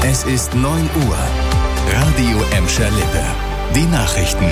Es ist 9 Uhr. Radio Emscher Lippe. Die Nachrichten.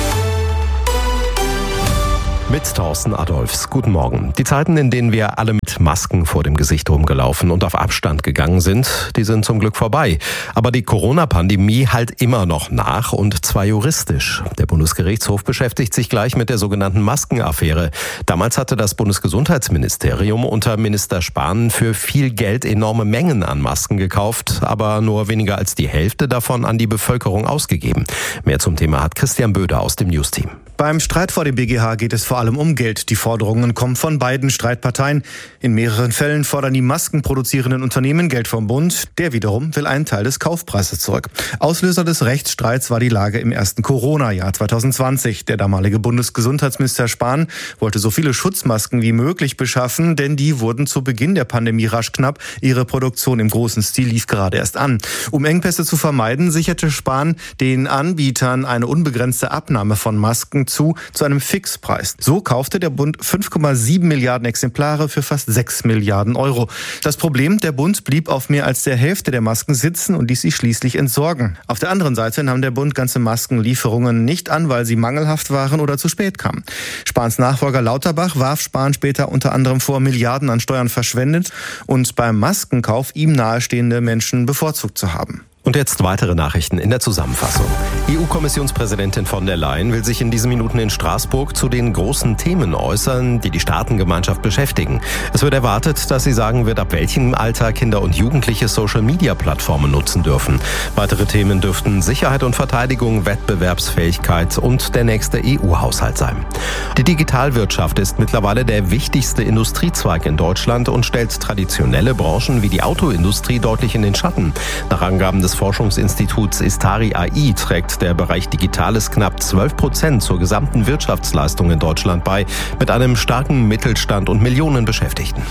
Mit Thorsten Adolfs. Guten Morgen. Die Zeiten, in denen wir alle mit Masken vor dem Gesicht rumgelaufen und auf Abstand gegangen sind, die sind zum Glück vorbei. Aber die Corona-Pandemie halt immer noch nach, und zwar juristisch. Der Bundesgerichtshof beschäftigt sich gleich mit der sogenannten Maskenaffäre. Damals hatte das Bundesgesundheitsministerium unter Minister Spahn für viel Geld enorme Mengen an Masken gekauft, aber nur weniger als die Hälfte davon an die Bevölkerung ausgegeben. Mehr zum Thema hat Christian Böder aus dem News-Team. Beim Streit vor dem BGH geht es vor allem um Geld. Die Forderungen kommen von beiden Streitparteien. In mehreren Fällen fordern die maskenproduzierenden Unternehmen Geld vom Bund. Der wiederum will einen Teil des Kaufpreises zurück. Auslöser des Rechtsstreits war die Lage im ersten Corona-Jahr 2020. Der damalige Bundesgesundheitsminister Spahn wollte so viele Schutzmasken wie möglich beschaffen, denn die wurden zu Beginn der Pandemie rasch knapp. Ihre Produktion im großen Stil lief gerade erst an. Um Engpässe zu vermeiden, sicherte Spahn den Anbietern eine unbegrenzte Abnahme von Masken zu einem Fixpreis. So kaufte der Bund 5,7 Milliarden Exemplare für fast 6 Milliarden Euro. Das Problem, der Bund blieb auf mehr als der Hälfte der Masken sitzen und ließ sie schließlich entsorgen. Auf der anderen Seite nahm der Bund ganze Maskenlieferungen nicht an, weil sie mangelhaft waren oder zu spät kamen. Spahns Nachfolger Lauterbach warf Spahn später unter anderem vor, Milliarden an Steuern verschwendet und beim Maskenkauf ihm nahestehende Menschen bevorzugt zu haben. Und jetzt weitere Nachrichten in der Zusammenfassung. EU-Kommissionspräsidentin von der Leyen will sich in diesen Minuten in Straßburg zu den großen Themen äußern, die die Staatengemeinschaft beschäftigen. Es wird erwartet, dass sie sagen wird, ab welchem Alter Kinder und Jugendliche Social-Media-Plattformen nutzen dürfen. Weitere Themen dürften Sicherheit und Verteidigung, Wettbewerbsfähigkeit und der nächste EU-Haushalt sein. Die Digitalwirtschaft ist mittlerweile der wichtigste Industriezweig in Deutschland und stellt traditionelle Branchen wie die Autoindustrie deutlich in den Schatten. Nach Angaben des Forschungsinstituts Istari AI trägt der Bereich Digitales knapp 12% zur gesamten Wirtschaftsleistung in Deutschland bei, mit einem starken Mittelstand und Millionen Beschäftigten.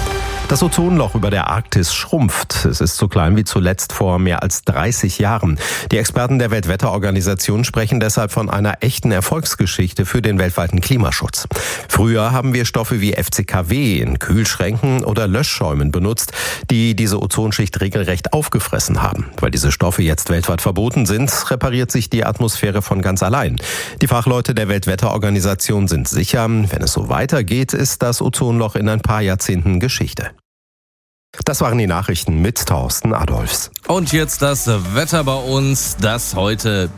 Das Ozonloch über der Arktis schrumpft. Es ist so klein wie zuletzt vor mehr als 30 Jahren. Die Experten der Weltwetterorganisation sprechen deshalb von einer echten Erfolgsgeschichte für den weltweiten Klimaschutz. Früher haben wir Stoffe wie FCKW in Kühlschränken oder Löschschäumen benutzt, die diese Ozonschicht regelrecht aufgefressen haben. Weil diese Stoffe jetzt weltweit verboten sind, repariert sich die Atmosphäre von ganz allein. Die Fachleute der Weltwetterorganisation sind sicher, wenn es so weitergeht, ist das Ozonloch in ein paar Jahrzehnten Geschichte. Das waren die Nachrichten mit Thorsten Adolfs. Und jetzt das Wetter bei uns, das heute,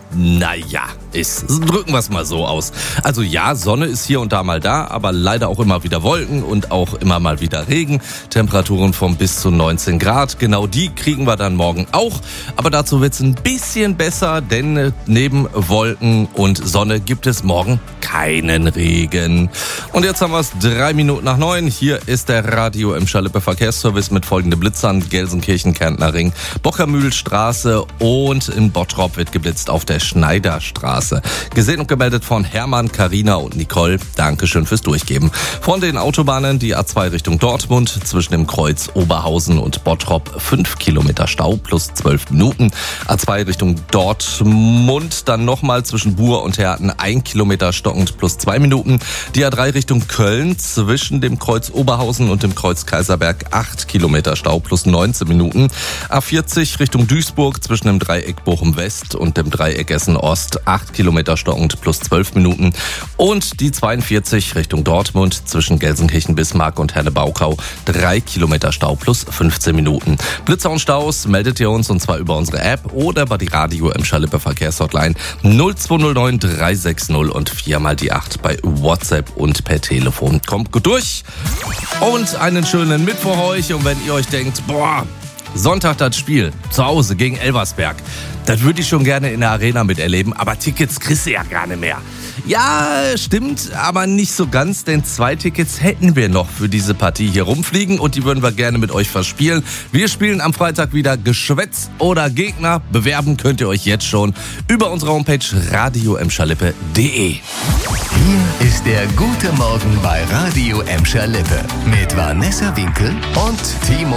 ist. Drücken wir es mal so aus. Also ja, Sonne ist hier und da mal da, aber leider auch immer wieder Wolken und auch immer mal wieder Regen. Temperaturen von bis zu 19 Grad. Genau die kriegen wir dann morgen auch. Aber dazu wird es ein bisschen besser, denn neben Wolken und Sonne gibt es morgen keinen Regen. Und jetzt haben wir es 3 Minuten nach 9. Hier ist der Radio Emscher Lippe Verkehrsservice mit folgenden Blitzern: Gelsenkirchen, Kärntner Ring, Bockermühlstraße und in Bottrop wird geblitzt auf der Schneiderstraße. Gesehen und gemeldet von Hermann, Carina und Nicole. Dankeschön fürs Durchgeben. Von den Autobahnen die A2 Richtung Dortmund zwischen dem Kreuz Oberhausen und Bottrop 5 Kilometer Stau plus 12 Minuten. A2 Richtung Dortmund dann nochmal zwischen Buhr und Herten 1 Kilometer stockend plus 2 Minuten. Die A3 Richtung Köln zwischen dem Kreuz Oberhausen und dem Kreuz Kaiserberg 8 Kilometer Stau plus 19 Minuten. A40 Richtung Duisburg zwischen dem Dreieck Bochum West und dem Dreieck Essen Ost 8 Kilometer stockend plus 12 Minuten. Und die 42 Richtung Dortmund zwischen Gelsenkirchen Bismarck und Herne-Baukau 3 Kilometer Stau plus 15 Minuten. Blitzer und Staus meldet ihr uns, und zwar über unsere App oder bei die Radio Emscher Lippe Verkehrshotline 0209 360 und 4x8 bei WhatsApp und per Telefon. Kommt gut durch und einen schönen Mittwoch euch. Und wenn ihr euch denkt, Sonntag das Spiel zu Hause gegen Elversberg, das würde ich schon gerne in der Arena miterleben, aber Tickets kriegst du ja gar nicht mehr. Ja, stimmt, aber nicht so ganz, denn 2 Tickets hätten wir noch für diese Partie hier rumfliegen und die würden wir gerne mit euch verspielen. Wir spielen am Freitag wieder Geschwätz oder Gegner. Bewerben könnt ihr euch jetzt schon über unsere Homepage radioemscherlippe.de. Hier ist der Gute Morgen bei Radio Emscher Lippe mit Vanessa Winkel und Timo